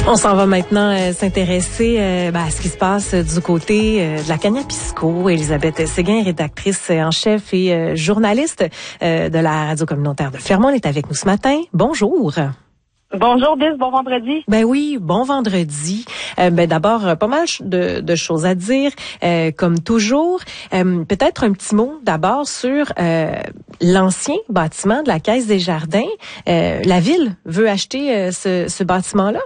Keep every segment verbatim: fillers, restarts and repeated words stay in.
On s'en va maintenant euh, s'intéresser euh, ben, à ce qui se passe euh, du côté euh, de la Kaniapiscau. Elisabeth Séguin, rédactrice en chef et euh, journaliste euh, de la radio communautaire de Fermont, est avec nous ce matin. Bonjour. Bonjour Bis, bon vendredi. Ben oui, bon vendredi. Euh, ben d'abord, pas mal de, de choses à dire, euh, comme toujours. Euh, peut-être un petit mot d'abord sur euh, l'ancien bâtiment de la Caisse des Jardins. Euh, la ville veut acheter euh, ce, ce bâtiment-là?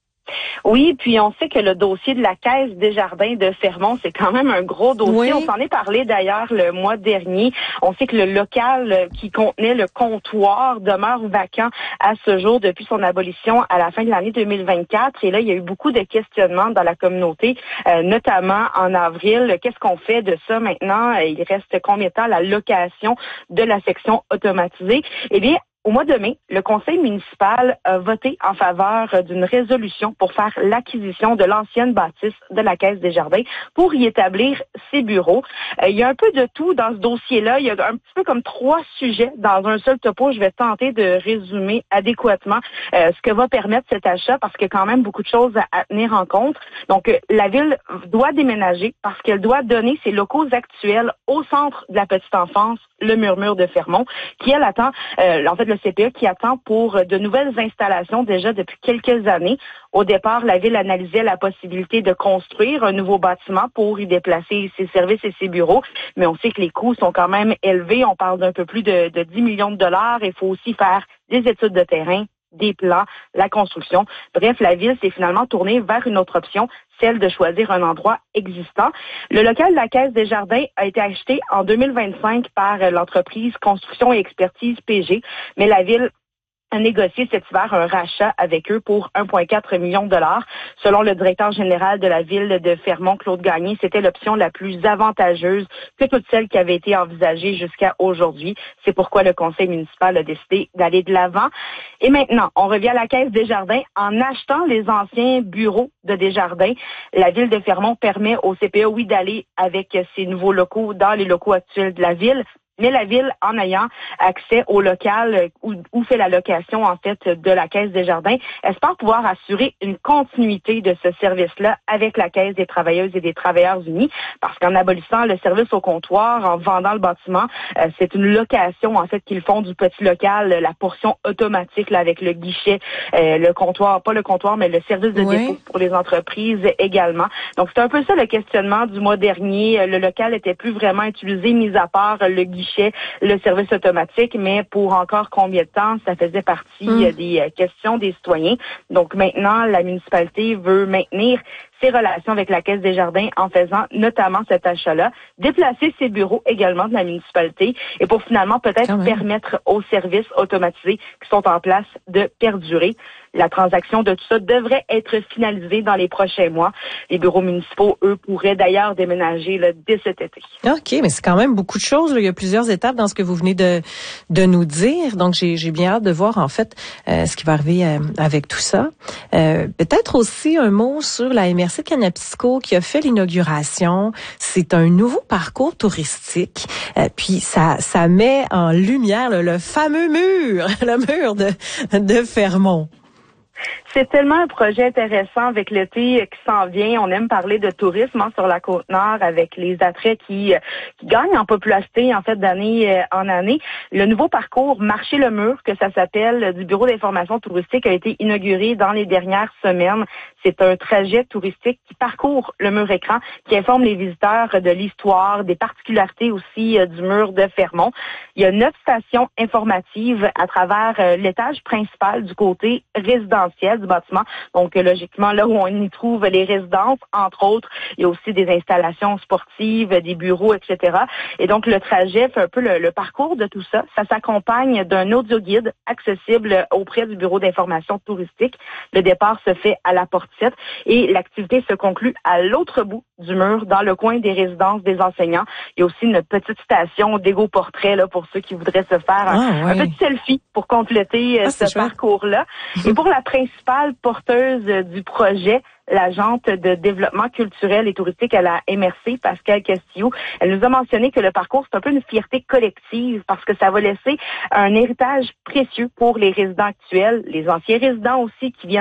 Oui, puis on sait que le dossier de la Caisse des Jardins de Fermont, c'est quand même un gros dossier. Oui. On s'en est parlé d'ailleurs le mois dernier. On sait que le local qui contenait le comptoir demeure vacant à ce jour depuis son abolition à la fin de l'année deux mille vingt-quatre. Et là, il y a eu beaucoup de questionnements dans la communauté, euh, notamment en avril. Qu'est-ce qu'on fait de ça maintenant? Il reste combien de temps la location de la section automatisée? Eh bien, au mois de mai, le conseil municipal a voté en faveur d'une résolution pour faire l'acquisition de l'ancienne bâtisse de la Caisse des Jardins pour y établir ses bureaux. Euh, il y a un peu de tout dans ce dossier-là. Il y a un petit peu comme trois sujets dans un seul topo. Je vais tenter de résumer adéquatement euh, ce que va permettre cet achat parce qu'il y a quand même beaucoup de choses à, à tenir en compte. Donc, euh, la ville doit déménager parce qu'elle doit donner ses locaux actuels au centre de la petite enfance, le Murmure de Fermont, qui elle attend, euh, en fait, le C P E qui attend pour de nouvelles installations déjà depuis quelques années. Au départ, la ville analysait la possibilité de construire un nouveau bâtiment pour y déplacer ses services et ses bureaux, mais on sait que les coûts sont quand même élevés. On parle d'un peu plus de, de dix millions de dollars. Il faut aussi faire des études de terrain, des plans, la construction. Bref, la ville s'est finalement tournée vers une autre option, celle de choisir un endroit existant. Le local de la Caisse des Jardins a été acheté en deux mille vingt-cinq par l'entreprise Construction et Expertise P G, mais la ville a négocié cet hiver un rachat avec eux pour un virgule quatre million de dollars. Selon le directeur général de la ville de Fermont, Claude Gagné, c'était l'option la plus avantageuse que toutes celles qui avaient été envisagées jusqu'à aujourd'hui. C'est pourquoi le conseil municipal a décidé d'aller de l'avant. Et maintenant, on revient à la Caisse des Jardins. En achetant les anciens bureaux de Desjardins, la ville de Fermont permet au C P E, oui, d'aller avec ses nouveaux locaux dans les locaux actuels de la ville, mais la ville, en ayant accès au local où, où fait la location, en fait, de la Caisse des Jardins, espère pouvoir assurer une continuité de ce service-là avec la Caisse des travailleuses et des travailleurs unis, parce qu'en abolissant le service au comptoir, en vendant le bâtiment, euh, c'est une location, en fait, qu'ils font du petit local, la portion automatique, là, avec le guichet, euh, le comptoir, pas le comptoir, mais le service de oui. dépôt pour les entreprises également. Donc, c'est un peu ça le questionnement du mois dernier. Le local était plus vraiment utilisé, mis à part le guichet, le service automatique, mais pour encore combien de temps, ça faisait partie mmh. des questions des citoyens. Donc maintenant, la municipalité veut maintenir ses relations avec la Caisse des Jardins en faisant notamment cet achat-là, déplacer ses bureaux également de la municipalité et pour finalement peut-être permettre aux services automatisés qui sont en place de perdurer. La transaction de tout ça devrait être finalisée dans les prochains mois. Les bureaux municipaux, eux, pourraient d'ailleurs déménager là, dès cet été. OK, mais c'est quand même beaucoup de choses. Là. Il y a plusieurs étapes dans ce que vous venez de de nous dire. Donc, j'ai, j'ai bien hâte de voir, en fait, euh, ce qui va arriver euh, avec tout ça. Euh, peut-être aussi un mot sur la M R C de Kaniapiscau qui a fait l'inauguration. C'est un nouveau parcours touristique. Euh, puis, ça ça met en lumière là, le fameux mur, le mur de, de Fermont. C'est tellement un projet intéressant avec l'été qui s'en vient. On aime parler de tourisme hein, sur la Côte-Nord avec les attraits qui, qui gagnent en popularité en fait d'année en année. Le nouveau parcours Marcher le mur, que ça s'appelle, du Bureau d'information touristique a été inauguré dans les dernières semaines. C'est un trajet touristique qui parcourt le mur écran, qui informe les visiteurs de l'histoire, des particularités aussi euh, du mur de Fermont. Il y a neuf stations informatives à travers euh, l'étage principal du côté résidentiel du bâtiment. Donc, euh, logiquement, là où on y trouve les résidences, entre autres, il y a aussi des installations sportives, des bureaux, et cetera. Et donc, le trajet fait un peu le, le parcours de tout ça. Ça s'accompagne d'un audio-guide accessible auprès du Bureau d'information touristique. Le départ se fait à la porte sept et l'activité se conclut à l'autre bout du mur, dans le coin des résidences des enseignants. Il y a aussi une petite station d'égo-portrait là, pour ceux qui voudraient se faire un, ah, ouais. un petit selfie pour compléter ah, ce parcours-là. Et pour la principale porteuse du projet, l'agente de développement culturel et touristique à la M R C, Pascal Castillo, elle nous a mentionné que le parcours, c'est un peu une fierté collective parce que ça va laisser un héritage précieux pour les résidents actuels, les anciens résidents aussi qui viennent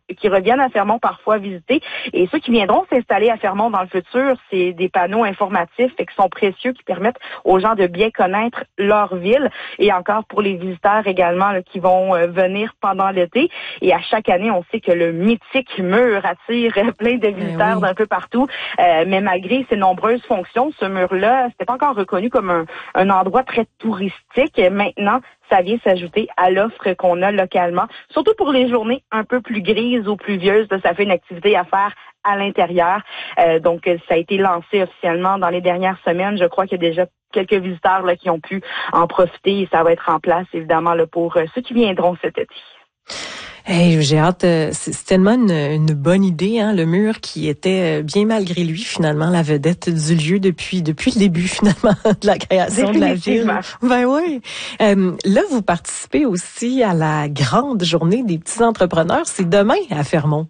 qui reviennent à Fermont parfois visiter. Et ceux qui viendront s'installer à Fermont dans le futur, c'est des panneaux informatifs et qui sont précieux, qui permettent aux gens de bien connaître leur ville. Et encore pour les visiteurs également là, qui vont euh, venir pendant l'été. Et à chaque année, on sait que le mythique mur attire plein de visiteurs oui. d'un peu partout. Euh, mais malgré ses nombreuses fonctions, ce mur-là, c'était pas encore reconnu comme un, un endroit très touristique. Et maintenant, ça vient s'ajouter à l'offre qu'on a localement, surtout pour les journées un peu plus grises ou pluvieuses. Ça fait une activité à faire à l'intérieur. Euh, donc, ça a été lancé officiellement dans les dernières semaines. Je crois qu'il y a déjà quelques visiteurs là, qui ont pu en profiter et ça va être en place, évidemment, là, pour euh, ceux qui viendront cet été. Hey, j'ai hâte. C'est tellement une, une bonne idée, hein, le mur qui était bien malgré lui finalement la vedette du lieu depuis depuis le début finalement de la création de la ville. Ben oui. Euh, là, vous participez aussi à la grande journée des petits entrepreneurs. C'est demain à Fermont.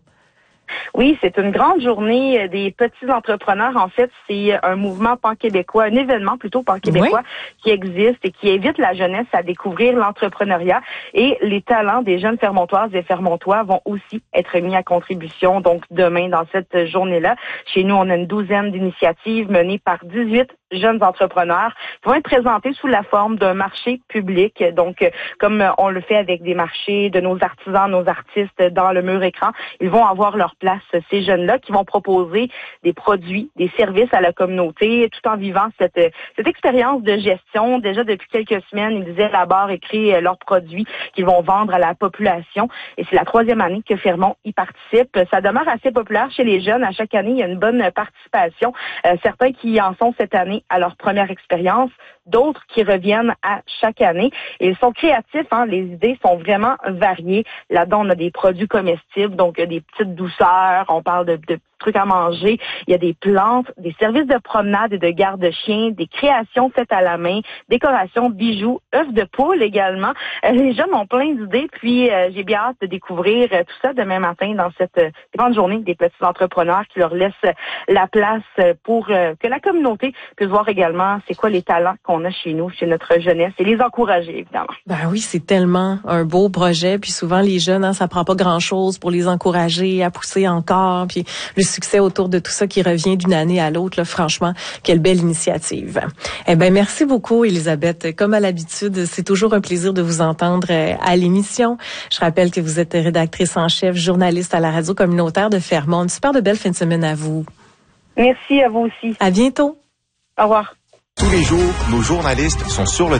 Oui, c'est une grande journée des petits entrepreneurs. En fait, c'est un mouvement pan-québécois, un événement plutôt pan-québécois oui. qui existe et qui invite la jeunesse à découvrir l'entrepreneuriat. Et les talents des jeunes Fermontoises et Fermontois vont aussi être mis à contribution. Donc, demain, dans cette journée-là, chez nous, on a une douzaine d'initiatives menées par dix-huit jeunes entrepreneurs qui vont être présentés sous la forme d'un marché public. Donc, comme on le fait avec des marchés de nos artisans, nos artistes dans le mur écran, ils vont avoir leur place, ces jeunes-là, qui vont proposer des produits, des services à la communauté, tout en vivant cette, cette expérience de gestion. Déjà depuis quelques semaines, ils élaborent et créent leurs produits qu'ils vont vendre à la population. Et c'est la troisième année que Fermont y participe. Ça demeure assez populaire chez les jeunes. À chaque année, il y a une bonne participation. Euh, certains qui en sont cette année à leur première expérience, d'autres qui reviennent à chaque année. Et ils sont créatifs, hein, les idées sont vraiment variées. Là-dedans, on a des produits comestibles, donc des petites douceurs, on parle de, de trucs à manger, il y a des plantes, des services de promenade et de garde de chiens, des créations faites à la main, décorations, bijoux, œufs de poule également. Euh, les jeunes ont plein d'idées, puis euh, j'ai bien hâte de découvrir euh, tout ça demain matin dans cette euh, grande journée des petits entrepreneurs qui leur laissent la place pour euh, que la communauté puisse voir également c'est quoi les talents qu'on a chez nous, chez notre jeunesse, et les encourager, évidemment. Ben oui, c'est tellement un beau projet, puis souvent les jeunes, hein, ça prend pas grand-chose pour les encourager à pousser encore, puis le succès autour de tout ça qui revient d'une année à l'autre, là, franchement, quelle belle initiative. Eh ben merci beaucoup, Elisabeth. Comme à l'habitude, c'est toujours un plaisir de vous entendre à l'émission. Je rappelle que vous êtes rédactrice en chef, journaliste à la radio communautaire de Fermont. Une super de belle fin de semaine à vous. Merci à vous aussi. À bientôt. Au revoir. Tous les jours, nos journalistes sont sur le